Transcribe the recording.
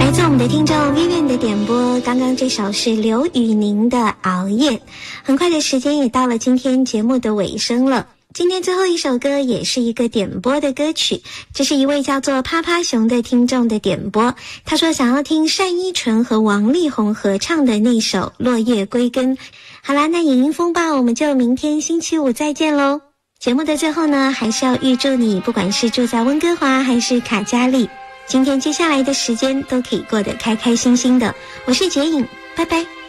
来自我们的听众 Vivian 的点播，刚刚这首是刘宇宁的《熬夜》。很快的时间也到了今天节目的尾声了。今天最后一首歌也是一个点播的歌曲，这是一位叫做趴趴熊的听众的点播。他说想要听单依纯和王力宏合唱的那首《落叶归根》。好啦，那影音风暴我们就明天星期五再见咯。节目的最后呢，还是要预祝你不管是住在温哥华还是卡加利，今天接下来的时间都可以过得开开心心的。我是洁颖，拜拜。